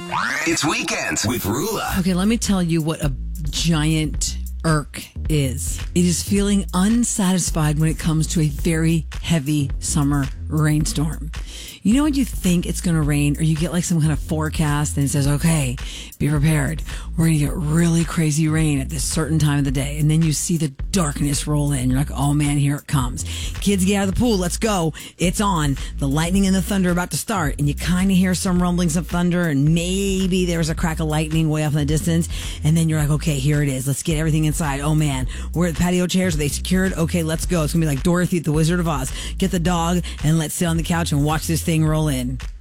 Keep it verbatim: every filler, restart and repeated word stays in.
It's Weekends with Rula. Okay, let me tell you what a giant irk is. It is feeling unsatisfied when it comes to a very heavy summer rainstorm. You know when you think it's going to rain, or you get like some kind of forecast and it says, okay, be prepared. We're going to get really crazy rain at this certain time of the day. And then you see the darkness roll in. You're like, oh man, here it comes. Kids, get out of the pool. Let's go. It's on. The lightning and the thunder are about to start. And you kind of hear some rumblings of thunder, and maybe there's a crack of lightning way off in the distance. And then you're like, okay, here it is. Let's get everything inside. Oh man, we're at the patio chairs. Are they secured? Okay, let's go. It's going to be like Dorothy at the Wizard of Oz. Get the dog and let's sit on the couch and watch this thing roll in.